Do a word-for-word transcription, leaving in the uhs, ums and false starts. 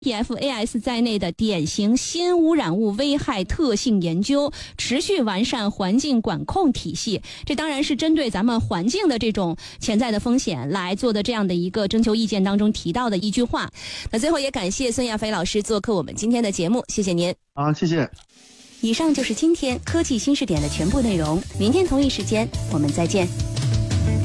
P F A S 在内的典型新污染物危害特性研究，持续完善环境管控体系。这当然是针对咱们环境的这种潜在的风险来做的这样的一个征求意见当中提到的一句话。那最后也感谢孙亚飞老师做客我们今天的节目，谢谢您。 啊，谢谢。 以上就是今天科技新视点的全部内容，明天同一时间我们再见。